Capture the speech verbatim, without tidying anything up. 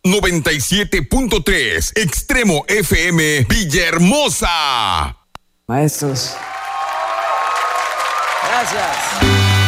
noventa y siete punto tres, Extremo F M, Villahermosa. Maestros. Gracias.